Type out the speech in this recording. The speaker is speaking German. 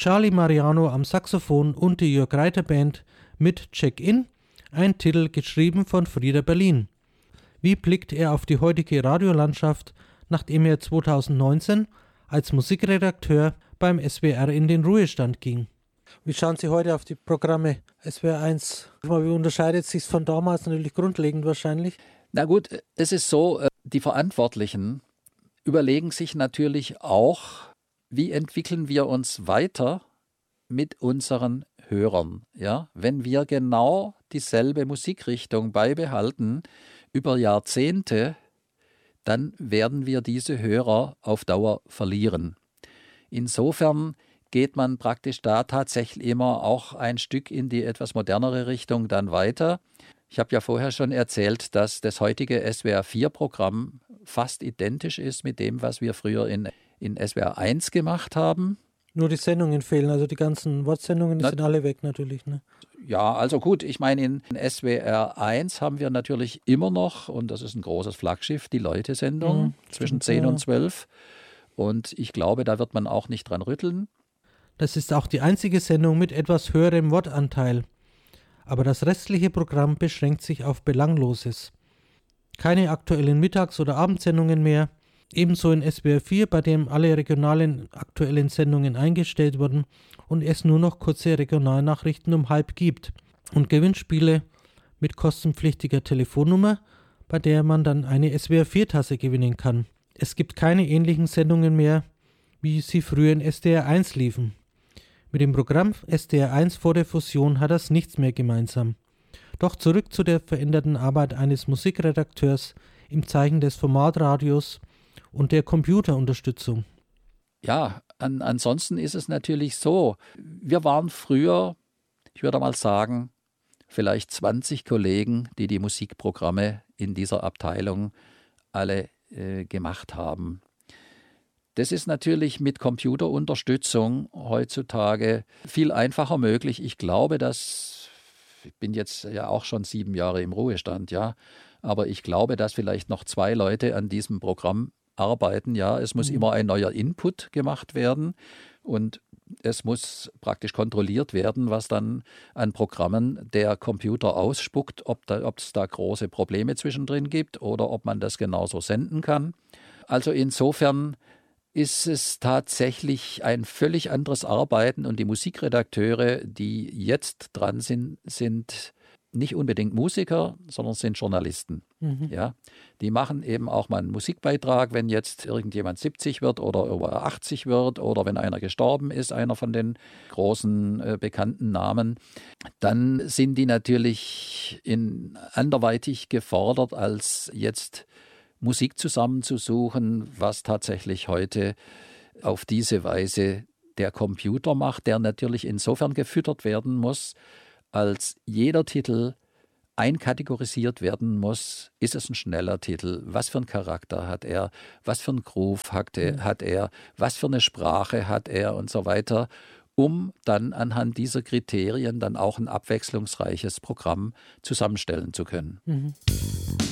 Charlie Mariano am Saxophon und die Jörg Reiter Band mit Check-In, ein Titel geschrieben von Frieder Berlin. Wie blickt er auf die heutige Radiolandschaft, nachdem er 2019 als Musikredakteur beim SWR in den Ruhestand ging? Wie schauen Sie heute auf die Programme SWR 1? Wie unterscheidet es sich von damals? Natürlich grundlegend wahrscheinlich. Na gut, es ist so, die Verantwortlichen überlegen sich natürlich auch, wie entwickeln wir uns weiter mit unseren Hörern. Ja? Wenn wir genau dieselbe Musikrichtung beibehalten über Jahrzehnte, dann werden wir diese Hörer auf Dauer verlieren. Insofern geht man praktisch da tatsächlich immer auch ein Stück in die etwas modernere Richtung dann weiter. Ich habe ja vorher schon erzählt, dass das heutige SWR-4-Programm fast identisch ist mit dem, was wir früher in SWR 1 gemacht haben. Nur die Sendungen fehlen, also die ganzen Wortsendungen sind alle weg natürlich. Ne? Ja, also gut, ich meine, in SWR 1 haben wir natürlich immer noch, und das ist ein großes Flaggschiff, die Leute-Sendung zwischen 10 und 12. Und ich glaube, da wird man auch nicht dran rütteln. Das ist auch die einzige Sendung mit etwas höherem Wortanteil. Aber das restliche Programm beschränkt sich auf Belangloses. Keine aktuellen Mittags- oder Abendsendungen mehr. Ebenso in SWR 4, bei dem alle regionalen aktuellen Sendungen eingestellt wurden und es nur noch kurze Regionalnachrichten um 12:30 gibt. Und Gewinnspiele mit kostenpflichtiger Telefonnummer, bei der man dann eine SWR 4-Tasse gewinnen kann. Es gibt keine ähnlichen Sendungen mehr, wie sie früher in SDR 1 liefen. Mit dem Programm SDR 1 vor der Fusion hat das nichts mehr gemeinsam. Doch zurück zu der veränderten Arbeit eines Musikredakteurs im Zeichen des Formatradios und der Computerunterstützung. Ja, ansonsten ist es natürlich so, wir waren früher, ich würde mal sagen, vielleicht 20 Kollegen, die die Musikprogramme in dieser Abteilung alle gemacht haben. Das ist natürlich mit Computerunterstützung heutzutage viel einfacher möglich. Ich glaube, ich bin jetzt ja auch schon 7 Jahre im Ruhestand, ja, aber ich glaube, dass vielleicht noch 2 Leute an diesem Programm arbeiten, ja. Es muss immer ein neuer Input gemacht werden und es muss praktisch kontrolliert werden, was dann an Programmen der Computer ausspuckt, ob es da große Probleme zwischendrin gibt oder ob man das genauso senden kann. Also insofern ist es tatsächlich ein völlig anderes Arbeiten und die Musikredakteure, die jetzt dran sind nicht unbedingt Musiker, sondern sind Journalisten. Ja, die machen eben auch mal einen Musikbeitrag, wenn jetzt irgendjemand 70 wird oder über 80 wird oder wenn einer gestorben ist, einer von den großen bekannten Namen, dann sind die natürlich anderweitig gefordert, als jetzt Musik zusammenzusuchen, was tatsächlich heute auf diese Weise der Computer macht, der natürlich insofern gefüttert werden muss, als jeder Titel einkategorisiert werden muss. Ist es ein schneller Titel? Was für einen Charakter hat er? Was für einen Groove hat er? Was für eine Sprache hat er? Und so weiter, um dann anhand dieser Kriterien dann auch ein abwechslungsreiches Programm zusammenstellen zu können.